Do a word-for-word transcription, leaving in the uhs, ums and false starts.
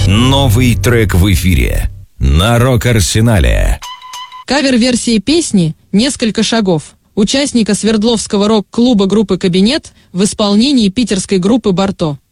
Новый трек в эфире на Рок-Арсенале. Кавер-версии песни «Несколько шагов» участника Свердловского рок-клуба группы «Кабинет» в исполнении питерской группы «Барто».